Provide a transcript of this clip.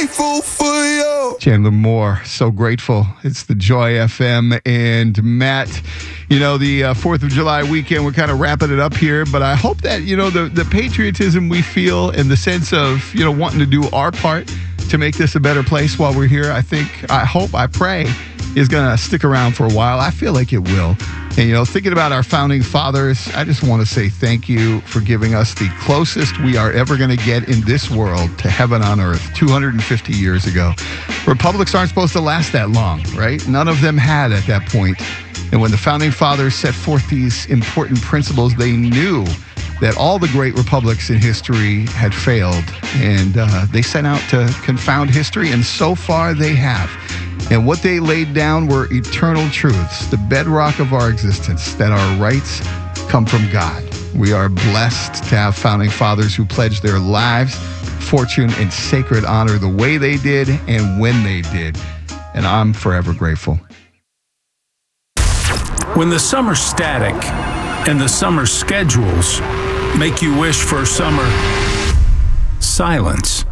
grateful for you. Chandler Moore, so grateful. It's the Joy FM. And Matt, the 4th of July weekend, we're kind of wrapping it up here, but I hope that, the patriotism we feel and the sense of, wanting to do our part to make this a better place while we're here, I pray is going to stick around for a while. I feel like it will. And, thinking about our founding fathers, I just want to say thank you for giving us the closest we are ever going to get in this world to heaven on earth 250 years ago. Republics aren't supposed to last that long, right? None of them had at that point. And when the founding fathers set forth these important principles, they knew that all the great republics in history had failed. And they set out to confound history, and so far they have. And what they laid down were eternal truths, the bedrock of our existence, that our rights come from God. We are blessed to have founding fathers who pledged their lives, fortune, and sacred honor the way they did and when they did. And I'm forever grateful. When the summer static and the summer schedules make you wish for summer silence,